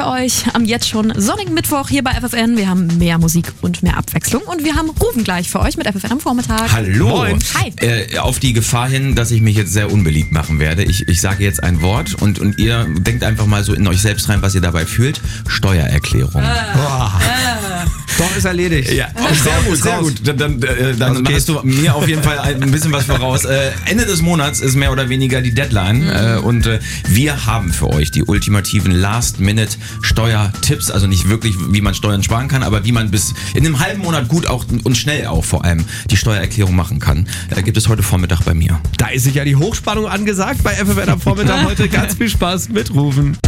euch am jetzt schon sonnigen Mittwoch hier bei FFN. Wir haben mehr Musik und mehr Abwechslung und wir haben Rufen gleich für euch mit FFN am Vormittag. Hallo. Moin. Hi. Auf die Gefahr hin, dass ich mich jetzt sehr unbeliebt machen werde. Ich sage jetzt ein Wort und ihr denkt einfach mal so in euch selbst rein, was ihr dabei fühlt. Steuererklärung. Doch, ist erledigt. Ja, sehr gut. Dann hast du mir auf jeden Fall ein bisschen was voraus. Ende des Monats ist mehr oder weniger die Deadline und wir haben für euch die ultimativen Last-Minute-Steuertipps, also nicht wirklich, wie man Steuern sparen kann, aber wie man bis in einem halben Monat gut auch und schnell auch vor allem die Steuererklärung machen kann. Gibt es heute Vormittag bei mir. Da ist sicher die Hochspannung angesagt bei FFN am Vormittag heute. Ganz viel Spaß mit Rufen.